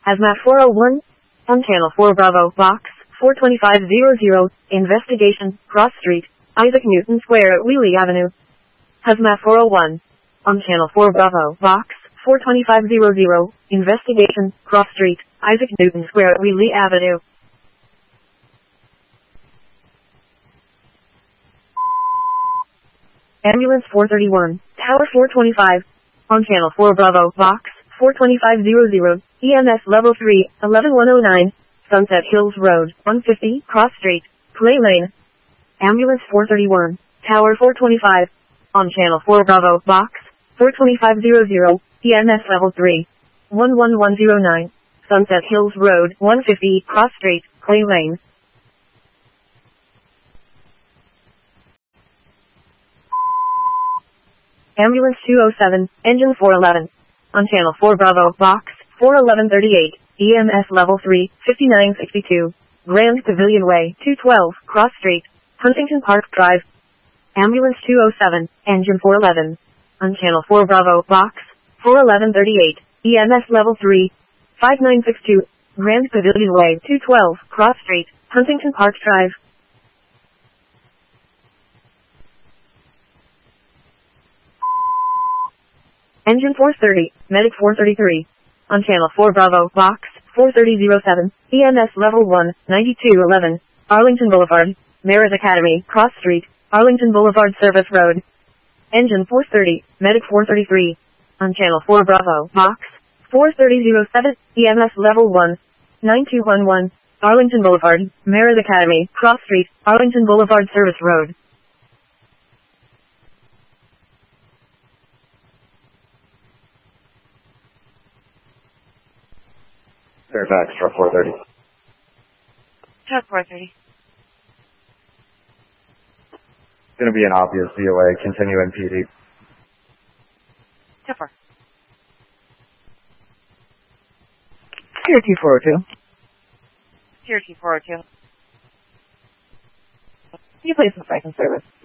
Hazmat 401. On Channel 4 Bravo, Box 42500. Investigation, Cross Street, Isaac Newton Square at Wheelie Avenue. Hazmat 401. On Channel 4 Bravo, Box 42500. Investigation, Cross Street, Isaac Newton Square at Wheelie Avenue. Ambulance 431, Tower 425. On Channel 4 Bravo, Box 42500. EMS Level 3, 11109. Sunset Hills Road, 150, Cross Street, Clay Lane. Ambulance 431, Tower 425. On Channel 4 Bravo, Box 42500. EMS Level 3, 11109. Sunset Hills Road, 150, Cross Street, Clay Lane. Ambulance 207, Engine 411. On Channel 4 Bravo, Box 41138. EMS Level 3, 5962. Grand Pavilion Way, 212, Cross Street, Huntington Park Drive. Ambulance 207, Engine 411. On Channel 4 Bravo, Box 41138. EMS Level 3, 5962. Grand Pavilion Way, 212, Cross Street, Huntington Park Drive. Engine 430, Medic 433. On Channel 4 Bravo, Box 43007. EMS Level 1, 9211. Arlington Boulevard, Merit Academy, Cross Street, Arlington Boulevard Service Road. Engine 430, Medic 433. On Channel 4 Bravo, Box 43007. EMS Level 1, 9211. Arlington Boulevard, Merit Academy, Cross Street, Arlington Boulevard Service Road. Fairfax, truck 430. Truck 430. Going to be an obvious DOA. Continue MPD. Tupper. Tier 2402. Tier 402. You place in second service.